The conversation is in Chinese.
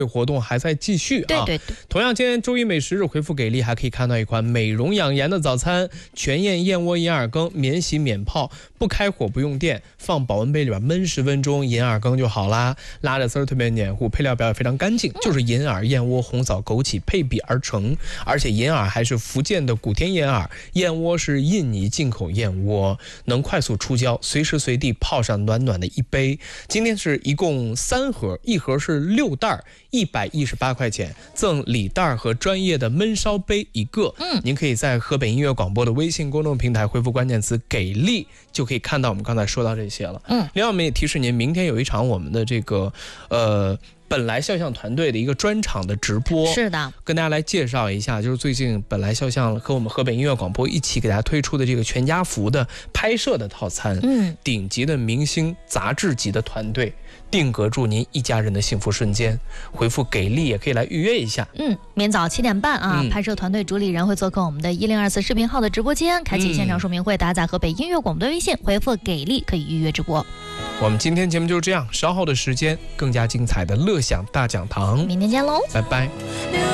活动还在继续啊。 对， 同样，今天周一美食日回复给力，还可以看到一款美容养颜的早餐，全燕燕窝银耳羹，免洗免泡，不开火不用电，放保温杯里边焖10分钟，银耳羹就好啦。拉着丝儿特别黏糊，配料表也非常干净，就是银耳、燕窝、红枣、枸杞配比而成。而且银耳还是福建的古田银耳，燕窝是印尼进口燕窝，能快速出胶，随时随地泡上暖暖的一杯。今天是一共3盒，一盒是6袋，118块钱，赠礼袋和专业的焖烧杯1个。您可以在河北音乐广播的微信公众平台回复关键词给力，就可以看到我们刚才说到这些了。另外我们也提示您，明天有一场我们的这个本来肖像团队的一个专场的直播， 是的， 跟大家来介绍一下，就是最近本来肖像和我们河北音乐广播一起给大家推出的这个全家福的拍摄的套餐，顶级的明星杂志级的团队，定格住您一家人的幸福瞬间。回复给力也可以来预约一下。 明早7点半啊，拍摄团队主理人会做客我们的1024视频号的直播间，开启现场说明会，打在河北音乐广播的微信回复给力可以预约直播。 我们今天节目就是这样，稍后的时间更加精彩的乐享大讲堂， 明天见喽， 拜拜。